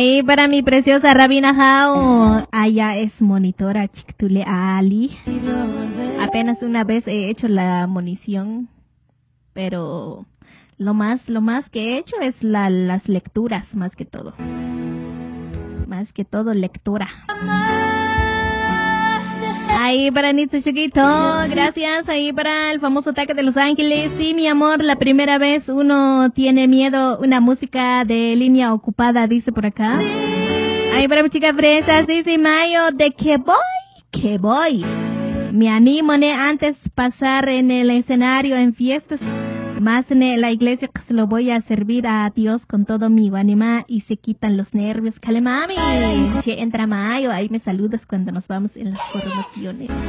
Ahí para mi preciosa Rabina Hao. Ella es monitora Chictule Ali. Apenas una vez he hecho la munición, pero lo más que he hecho es las lecturas, más que todo. Más que todo lectura. Ahí para Nitsu Chiquito, gracias. Ahí para el famoso ataque de Los Ángeles. Sí, mi amor, la primera vez uno tiene miedo. Una música de línea ocupada, dice por acá. Ahí para mi chica fresa, dice Mayo, de que voy. Me animo, ne, antes pasar en el escenario en fiestas. Más en la iglesia que se lo voy a servir a Dios con todo mi ánima y se quitan los nervios. Cale mami, che, entra Mayo, ahí me saludas cuando nos vamos en las coronaciones.